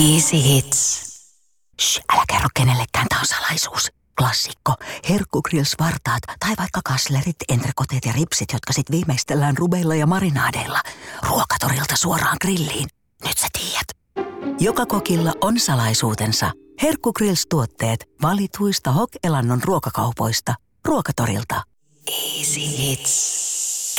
Easy Hits. Shh, älä kerro kenellekään, tää on salaisuus. Klassikko. Herkkugrills-vartaat tai vaikka kaslerit, entrekoteet ja ripsit, jotka sit viimeistellään rubeilla ja marinaadeilla. Ruokatorilta suoraan grilliin. Nyt sä tiedät. Joka kokilla on salaisuutensa. Herkkugrills-tuotteet valituista Hok-elannon ruokakaupoista. Ruokatorilta. Easy Hits.